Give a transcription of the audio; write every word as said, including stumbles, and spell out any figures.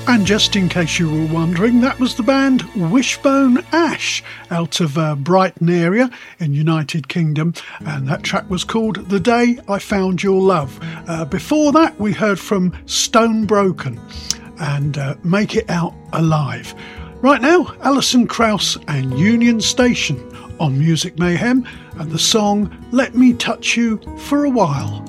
And just in case you were wondering, that was the band Wishbone Ash out of uh, Brighton area in United Kingdom, and that track was called The Day I Found Your Love. Uh, before that we heard from Stone Broken and uh, Make It Out Alive. Right now, Alison Krauss and Union Station on Music Mayhem and the song Let Me Touch You for a While.